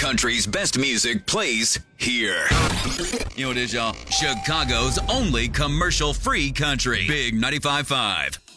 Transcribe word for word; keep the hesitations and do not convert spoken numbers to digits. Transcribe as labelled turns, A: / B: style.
A: country's best music plays here. You know what it is, y'all? Chicago's only commercial-free country. Big ninety-five point five.